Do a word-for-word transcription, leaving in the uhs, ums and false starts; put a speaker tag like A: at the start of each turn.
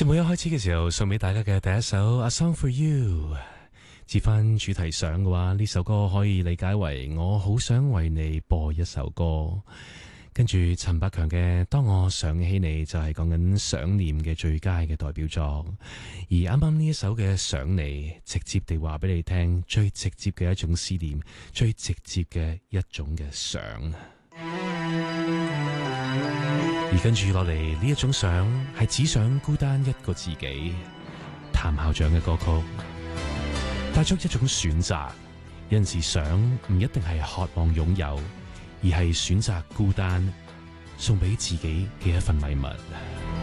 A: 節目一開始嘅時候，送俾大家嘅第一首《A Song for You》。接翻主題上嘅話，呢首歌可以理解為我好想為你播一首歌。跟住陳百強嘅《當我想起你》就係講緊想念嘅最佳嘅代表作。而啱啱呢一首嘅想你，直接地話俾你聽，最直接嘅一種思念，最直接嘅一種嘅想。而跟住落嚟呢一種想係只想孤單一個自己。譚校長嘅歌曲帶出一種選擇，有陣時想唔一定係渴望擁有，而係選擇孤單，送俾自己嘅一份禮物。